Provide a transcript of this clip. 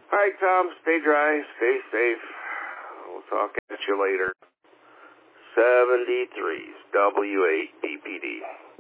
All right, Tom, stay dry, stay safe. We'll talk at you later. 73's W8 BPD.